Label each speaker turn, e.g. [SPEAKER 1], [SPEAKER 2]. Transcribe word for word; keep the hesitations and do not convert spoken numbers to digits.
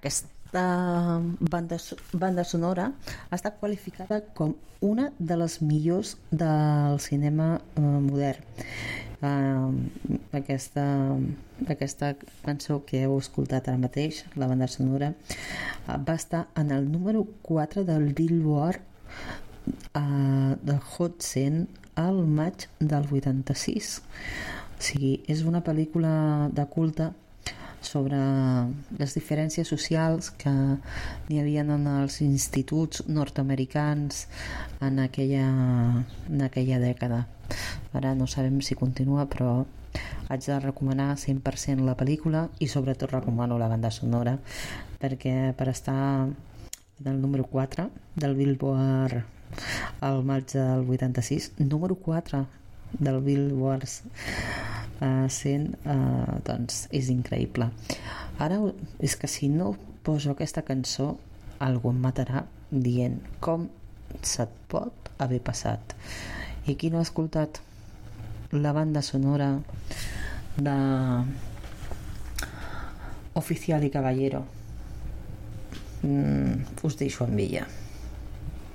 [SPEAKER 1] aquesta banda, banda sonora ha estat qualificada com una de les millors del cinema eh, modern. Eh, aquesta, aquesta cançó que heu escoltat ara mateix, la banda sonora, eh, va estar en el número quatre del Billboard eh, del Hot cent al maig del vuitanta-sis. O sigui, és una pel·lícula de culte sobre les diferències socials que n'hi havia en els instituts nord-americans en aquella, en aquella dècada. Ara no sabem si continua, però haig de recomanar cent per cent la pel·lícula i sobretot recomano la banda sonora, perquè per estar del número quatre del Billboard al maig del vuitanta-sis, número quatre del Billboard Uh, sent, uh, doncs és increïble. Ara és que si no poso aquesta cançó algú em matarà dient com se't pot haver passat. I qui no ha escoltat la banda sonora de Oficial y Caballero? Mm, us deixo amb ella.